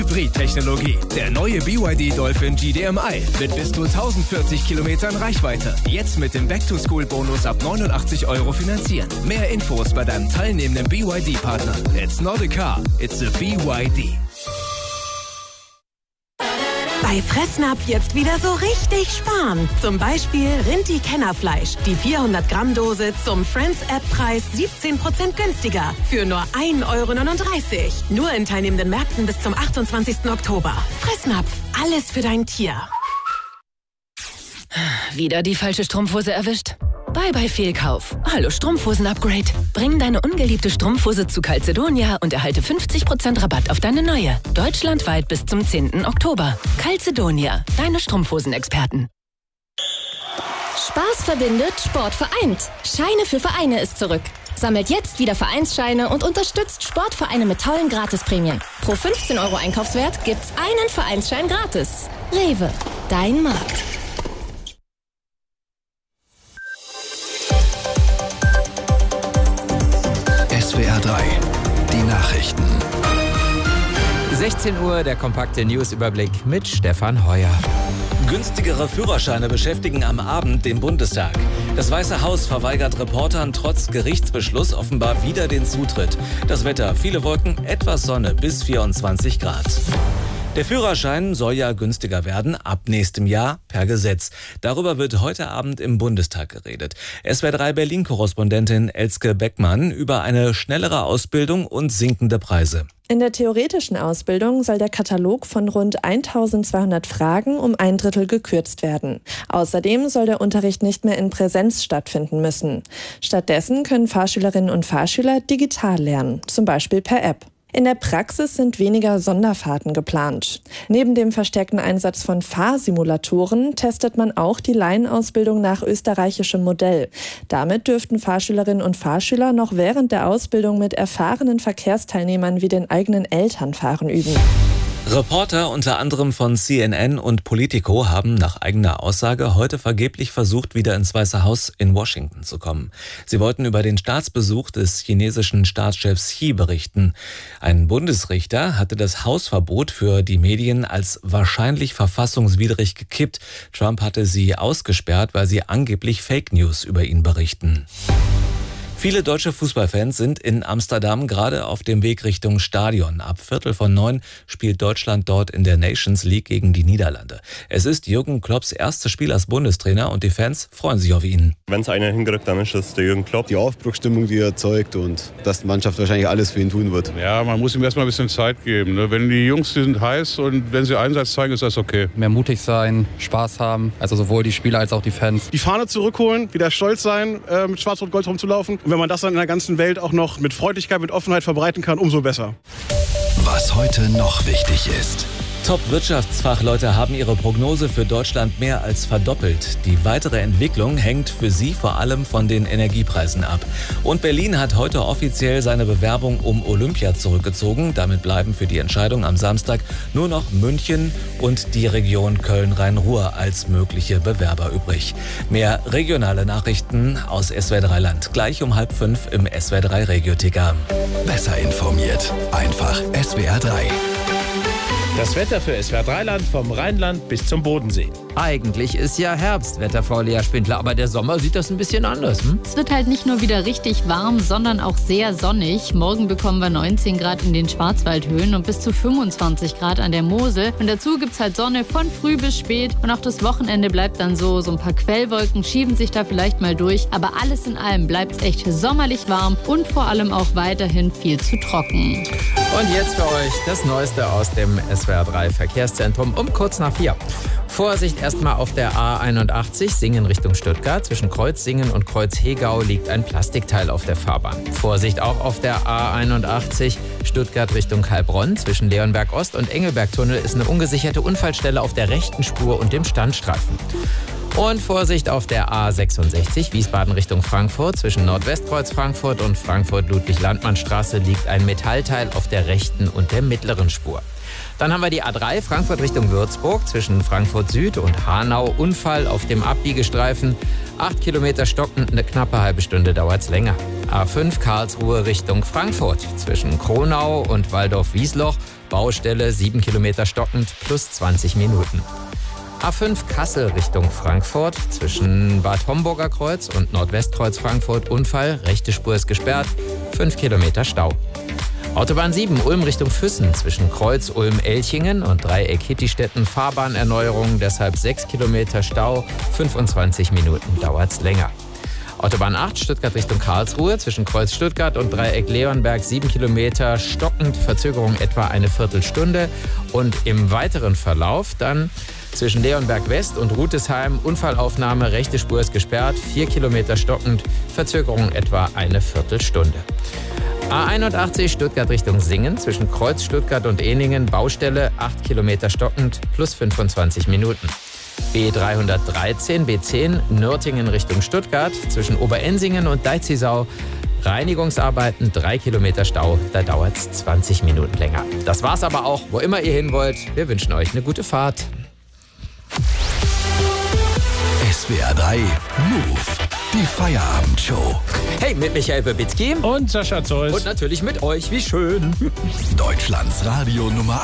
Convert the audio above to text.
Hybrid-Technologie. Der neue BYD Dolphin GDMI mit bis zu 1040 Kilometern Reichweite. Jetzt mit dem Back-to-School-Bonus ab 89 € finanzieren. Mehr Infos bei deinem teilnehmenden BYD-Partner. It's not a car, it's a BYD. Bei Fressnapf jetzt wieder so richtig sparen. Zum Beispiel Rinti-Kennerfleisch. Die 400-Gramm-Dose zum Friends-App-Preis 17% günstiger. Für nur 1,39 €. Nur in teilnehmenden Märkten bis zum 28. Oktober. Fressnapf. Alles für dein Tier. Wieder die falsche Strumpfhose erwischt? Bye Fehlkauf. Hallo Strumpfhosen-Upgrade. Bring deine ungeliebte Strumpfhose zu Calzedonia und erhalte 50% Rabatt auf deine neue. Deutschlandweit bis zum 10. Oktober. Calzedonia, deine Strumpfhosen-Experten. Spaß verbindet, Sport vereint. Scheine für Vereine ist zurück. Sammelt jetzt wieder Vereinsscheine und unterstützt Sportvereine mit tollen Gratisprämien. Pro 15 € Einkaufswert gibt's einen Vereinsschein gratis. Rewe, dein Markt. SWR 3, die Nachrichten. 16 Uhr, der kompakte Newsüberblick mit Stefan Heuer. Günstigere Führerscheine beschäftigen am Abend den Bundestag. Das Weiße Haus verweigert Reportern trotz Gerichtsbeschluss offenbar wieder den Zutritt. Das Wetter, viele Wolken, etwas Sonne bis 24 Grad. Der Führerschein soll ja günstiger werden, ab nächstem Jahr per Gesetz. Darüber wird heute Abend im Bundestag geredet. SWR 3 Berlin-Korrespondentin Elske Beckmann über eine schnellere Ausbildung und sinkende Preise. In der theoretischen Ausbildung soll der Katalog von rund 1200 Fragen um 1/3 gekürzt werden. Außerdem soll der Unterricht nicht mehr in Präsenz stattfinden müssen. Stattdessen können Fahrschülerinnen und Fahrschüler digital lernen, zum Beispiel per App. In der Praxis sind weniger Sonderfahrten geplant. Neben dem verstärkten Einsatz von Fahrsimulatoren testet man auch die Laienausbildung nach österreichischem Modell. Damit dürften Fahrschülerinnen und Fahrschüler noch während der Ausbildung mit erfahrenen Verkehrsteilnehmern wie den eigenen Eltern fahren üben. Reporter unter anderem von CNN und Politico haben nach eigener Aussage heute vergeblich versucht, wieder ins Weiße Haus in Washington zu kommen. Sie wollten über den Staatsbesuch des chinesischen Staatschefs Xi berichten. Ein Bundesrichter hatte das Hausverbot für die Medien als wahrscheinlich verfassungswidrig gekippt. Trump hatte sie ausgesperrt, weil sie angeblich Fake News über ihn berichten. Viele deutsche Fußballfans sind in Amsterdam gerade auf dem Weg Richtung Stadion. Ab 8:45 spielt Deutschland dort in der Nations League gegen die Niederlande. Es ist Jürgen Klopps erstes Spiel als Bundestrainer und die Fans freuen sich auf ihn. Wenn es einer hinkriegt, dann ist es der Jürgen Klopp. Die Aufbruchsstimmung, die er erzeugt und dass die Mannschaft wahrscheinlich alles für ihn tun wird. Ja, man muss ihm erstmal ein bisschen Zeit geben. Ne? Wenn die Jungs, die sind heiß und wenn sie Einsatz zeigen, ist das okay. Mehr mutig sein, Spaß haben, also sowohl die Spieler als auch die Fans. Die Fahne zurückholen, wieder stolz sein, mit Schwarz-Rot-Gold rumzulaufen. Und wenn man das dann in der ganzen Welt auch noch mit Freundlichkeit, mit Offenheit verbreiten kann, umso besser. Was heute noch wichtig ist. Top-Wirtschaftsfachleute haben ihre Prognose für Deutschland mehr als verdoppelt. Die weitere Entwicklung hängt für sie vor allem von den Energiepreisen ab. Und Berlin hat heute offiziell seine Bewerbung um Olympia zurückgezogen. Damit bleiben für die Entscheidung am Samstag nur noch München und die Region Köln-Rhein-Ruhr als mögliche Bewerber übrig. Mehr regionale Nachrichten aus SWR 3 Land. Gleich um 4:30 im SWR 3 Regio-Ticker. Besser informiert. Einfach SWR 3. Das Wetter für SWR 3 Land vom Rheinland bis zum Bodensee. Eigentlich ist ja Herbst, Wetterfrau Lea Spindler, aber der Sommer sieht das ein bisschen anders. Es wird halt nicht nur wieder richtig warm, sondern auch sehr sonnig. Morgen bekommen wir 19 Grad in den Schwarzwaldhöhen und bis zu 25 Grad an der Mosel. Und dazu gibt's halt Sonne von früh bis spät. Und auch das Wochenende bleibt dann so ein paar Quellwolken schieben sich da vielleicht mal durch. Aber alles in allem bleibt's echt sommerlich warm und vor allem auch weiterhin viel zu trocken. Und jetzt für euch das Neueste aus dem SWR 3 Verkehrszentrum um kurz nach 4. Vorsicht erstmal auf der A81 Singen Richtung Stuttgart. Zwischen Kreuz Singen und Kreuz Hegau liegt ein Plastikteil auf der Fahrbahn. Vorsicht auch auf der A81 Stuttgart Richtung Heilbronn. Zwischen Leonberg Ost und Engelberg-Tunnel ist eine ungesicherte Unfallstelle auf der rechten Spur und dem Standstreifen. Und Vorsicht auf der A66 Wiesbaden Richtung Frankfurt. Zwischen Nordwestkreuz Frankfurt und Frankfurt-Ludwig-Landmann-Straße liegt ein Metallteil auf der rechten und der mittleren Spur. Dann haben wir die A3 Frankfurt Richtung Würzburg. Zwischen Frankfurt Süd und Hanau Unfall auf dem Abbiegestreifen. 8 Kilometer stocken, eine knappe halbe Stunde dauert's länger. A5 Karlsruhe Richtung Frankfurt. Zwischen Kronau und Waldorf-Wiesloch Baustelle 7 Kilometer stockend plus 20 Minuten. A5 Kassel Richtung Frankfurt zwischen Bad Homburger Kreuz und Nordwestkreuz Frankfurt Unfall, rechte Spur ist gesperrt, 5 Kilometer Stau. Autobahn 7 Ulm Richtung Füssen zwischen Kreuz Ulm-Elchingen und Dreieck Hittistetten Fahrbahnerneuerung, deshalb 6 Kilometer Stau, 25 Minuten dauert's länger. Autobahn 8 Stuttgart Richtung Karlsruhe zwischen Kreuz Stuttgart und Dreieck Leonberg 7 Kilometer stockend, Verzögerung etwa eine Viertelstunde und im weiteren Verlauf dann zwischen Leonberg West und Rutesheim Unfallaufnahme, rechte Spur ist gesperrt, 4 Kilometer stockend, Verzögerung etwa eine Viertelstunde. A81 Stuttgart Richtung Singen zwischen Kreuz Stuttgart und Ehningen Baustelle 8 Kilometer stockend plus 25 Minuten. B313 B10 Nürtingen Richtung Stuttgart zwischen Oberensingen und Deizisau Reinigungsarbeiten 3 Kilometer Stau, da dauert es 20 Minuten länger. Das war's aber auch, wo immer ihr hin wollt. Wir wünschen euch eine gute Fahrt. SWR 3 Move, die Feierabendshow. Hey, mit Michael Wibitzki und Sascha Zeus. Und natürlich mit euch, wie schön. Deutschlands Radio Nummer